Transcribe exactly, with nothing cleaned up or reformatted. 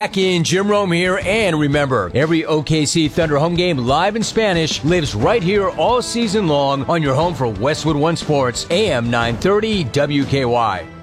Back in, Jim Rome here, and remember, every O K C Thunder home game live in Spanish lives right here all season long on your home for Westwood One Sports, A M nine thirty W K Y.